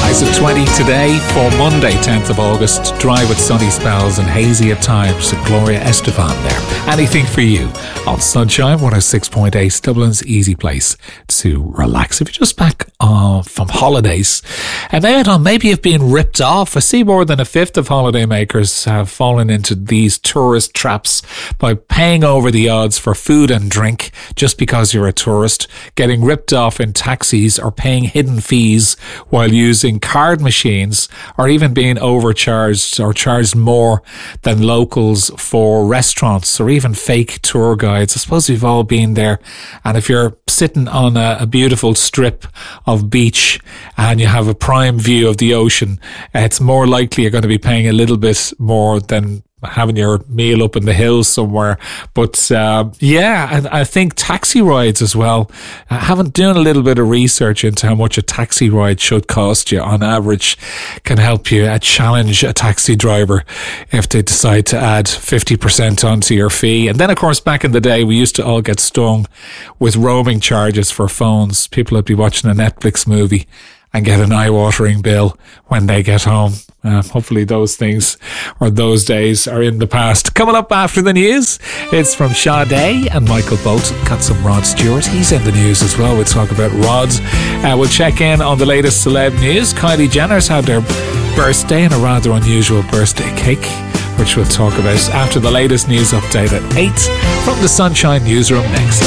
Highs of 20 today for Monday, 10th of August. Dry with sunny spells and hazy at times. Gloria Estefan there. Anything for you on Sunshine 106.8, Dublin's easy place to relax. If you're just back from holidays, and maybe you've been ripped off. I see more than a fifth of holidaymakers have fallen into these tourist traps by paying over the odds for food and drink just because you're a tourist, getting ripped off in taxis or paying hidden fees while using card machines, or even being overcharged or charged more than locals for restaurants or even fake tour guides. I suppose we've all been there. And if you're sitting on a beautiful strip of beach and you have a prime view of the ocean, it's more likely you're going to be paying a little bit more than having your meal up in the hills somewhere. But and I think taxi rides as well. Having done a little bit of research into how much a taxi ride should cost you on average can help you challenge a taxi driver if they decide to add 50% onto your fee. And then of course back in the day we used to all get stung with roaming charges for phones. People would be watching a Netflix movie and get an eye-watering bill when they get home. Hopefully those things or those days are in the past. Coming up after the news, it's from Sade and Michael Bolton. Got some Rod Stewart. He's in the news as well. We'll talk about rods. We'll check in on the latest celeb news. Kylie Jenner's had their birthday and a rather unusual birthday cake, which we'll talk about after the latest news update at 8 from the Sunshine Newsroom next.